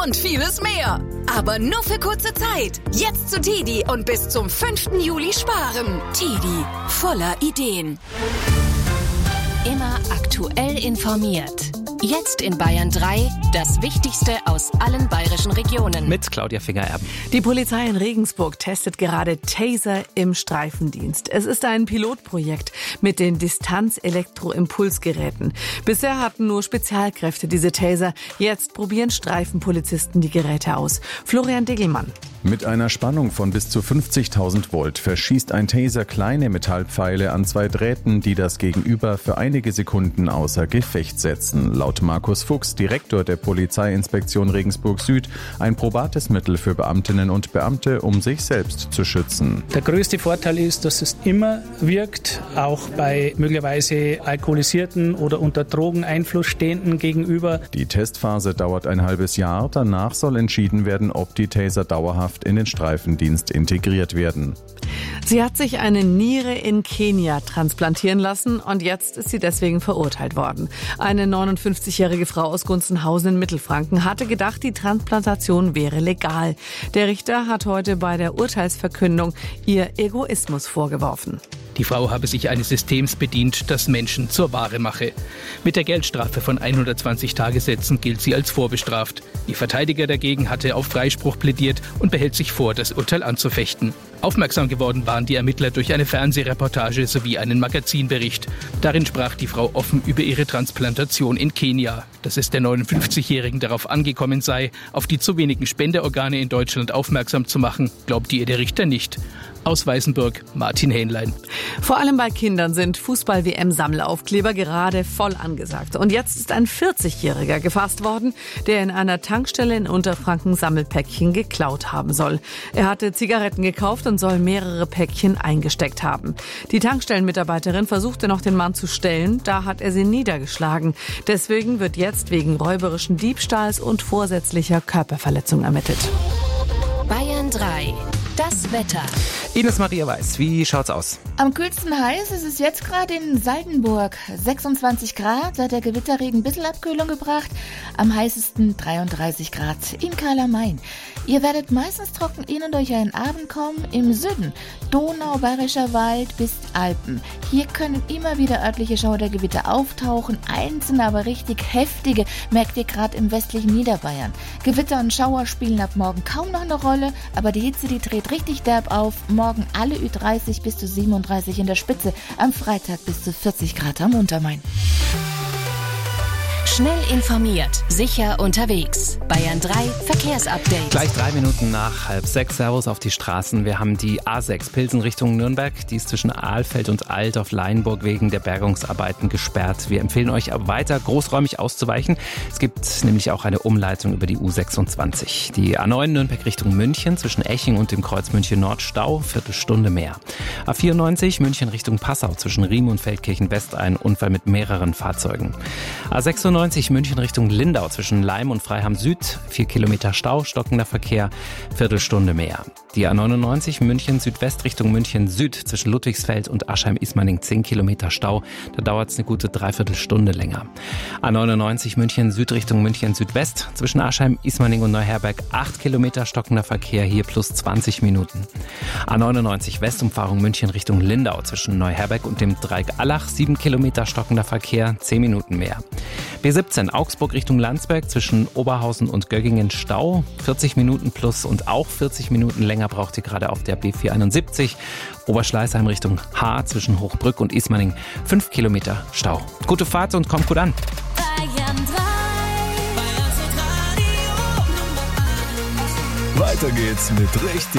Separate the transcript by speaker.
Speaker 1: und vieles mehr. Aber nur für kurze Zeit. Jetzt zu TEDi und bis zum 5. Juli sparen. TEDi, voller Ideen. Immer aktuell informiert. Jetzt in Bayern 3, das Wichtigste aus allen bayerischen Regionen.
Speaker 2: Mit Claudia Finger-Erben.
Speaker 3: Die Polizei in Regensburg testet gerade Taser im Streifendienst. Es ist ein Pilotprojekt mit den Distanz-Elektro-Impulsgeräten. Bisher hatten nur Spezialkräfte diese Taser. Jetzt probieren Streifenpolizisten die Geräte aus. Florian Diggelmann.
Speaker 4: Mit einer Spannung von bis zu 50.000 Volt verschießt ein Taser kleine Metallpfeile an 2 Drähten, die das Gegenüber für einige Sekunden außer Gefecht setzen. Laut Markus Fuchs, Direktor der Polizeiinspektion Regensburg Süd, ein probates Mittel für Beamtinnen und Beamte, um sich selbst zu schützen.
Speaker 5: Der größte Vorteil ist, dass es immer wirkt, auch bei möglicherweise alkoholisierten oder unter Drogeneinfluss stehenden gegenüber.
Speaker 4: Die Testphase dauert ein halbes Jahr. Danach soll entschieden werden, ob die Taser dauerhaft in den Streifendienst integriert werden.
Speaker 3: Sie hat sich eine Niere in Kenia transplantieren lassen und jetzt ist sie deswegen verurteilt worden. Eine 59-jährige Frau aus Gunzenhausen in Mittelfranken hatte gedacht, die Transplantation wäre legal. Der Richter hat heute bei der Urteilsverkündung ihr Egoismus vorgeworfen.
Speaker 2: Die Frau habe sich eines Systems bedient, das Menschen zur Ware mache. Mit der Geldstrafe von 120 Tagessätzen gilt sie als vorbestraft. Ihr Verteidiger dagegen hatte auf Freispruch plädiert und behält sich vor, das Urteil anzufechten. Aufmerksam geworden waren die Ermittler durch eine Fernsehreportage sowie einen Magazinbericht. Darin sprach die Frau offen über ihre Transplantation in Kenia. Dass es der 59-Jährigen darauf angekommen sei, auf die zu wenigen Spenderorgane in Deutschland aufmerksam zu machen, glaubte ihr der Richter nicht. Aus Weißenburg, Martin Hähnlein.
Speaker 3: Vor allem bei Kindern sind Fußball-WM-Sammelaufkleber gerade voll angesagt. Und jetzt ist ein 40-Jähriger gefasst worden, der in einer Tankstelle in Unterfranken Sammelpäckchen geklaut haben soll. Er hatte Zigaretten gekauft und soll mehrere Päckchen eingesteckt haben. Die Tankstellenmitarbeiterin versuchte noch, den Mann zu stellen. Da hat er sie niedergeschlagen. Deswegen wird jetzt wegen räuberischen Diebstahls und vorsätzlicher Körperverletzung ermittelt.
Speaker 1: Bayern 3. Das Wetter.
Speaker 2: Ines Maria Weiß, wie schaut's aus?
Speaker 6: Am kühlsten heiß ist es jetzt gerade in Saldenburg. 26 Grad, da hat der Gewitterregen ein bisschen Abkühlung gebracht. Am heißesten 33 Grad in Karl-am-Main. Ihr werdet meistens trocken in und durch einen Abend kommen. Im Süden Donau, Bayerischer Wald bis Alpen. Hier können immer wieder örtliche Schaudergewitter auftauchen. Einzelne, aber richtig heftige merkt ihr gerade im westlichen Niederbayern. Gewitter und Schauer spielen ab morgen kaum noch eine Rolle, aber die Hitze, die dreht richtig derb auf. Morgen alle Ü30 bis zu 37 in der Spitze. Am Freitag bis zu 40 Grad am Untermain.
Speaker 1: Schnell informiert, sicher unterwegs. Bayern 3 Verkehrsupdate.
Speaker 2: Gleich 3 Minuten nach 5:30. Servus auf die Straßen. Wir haben die A6 Pilsen Richtung Nürnberg. Die ist zwischen Ahlfeld und Altdorf-Leienburg wegen der Bergungsarbeiten gesperrt. Wir empfehlen euch aber weiter großräumig auszuweichen. Es gibt nämlich auch eine Umleitung über die U26. Die A9 Nürnberg Richtung München zwischen Eching und dem Kreuz München Nord Stau, Viertelstunde mehr. A94 München Richtung Passau zwischen Riem und Feldkirchen West ein Unfall mit mehreren Fahrzeugen. A96 München Richtung Lindau zwischen Leim und Freiham Süd, 4 Kilometer Stau, stockender Verkehr, Viertelstunde mehr. Die A99 München Südwest Richtung München Süd zwischen Ludwigsfeld und Aschheim-Ismaning 10 Kilometer Stau, da dauert es eine gute Dreiviertelstunde länger. A99 München Süd Richtung München Südwest zwischen Aschheim-Ismaning und Neuherberg 8 Kilometer stockender Verkehr, hier plus 20 Minuten. A99 Westumfahrung München Richtung Lindau zwischen Neuherberg und dem Dreieck Allach 7 Kilometer stockender Verkehr, 10 Minuten mehr. B17 Augsburg Richtung Landsberg zwischen Oberhausen und Göggingen Stau, 40 Minuten plus und auch 40 Minuten länger braucht ihr gerade auf der B471. Oberschleißheim Richtung Haar zwischen Hochbrück und Ismaning 5 Kilometer Stau. Gute Fahrt und kommt gut an.
Speaker 1: Bayern 3.
Speaker 7: Weiter geht's mit richtig